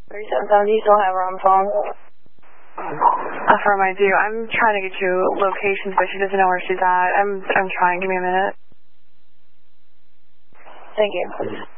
3770, you still have her on the phone? Affirm, I do. I'm trying to get you locations, but she doesn't know where she's at. I'm trying. Give me a minute. Thank you.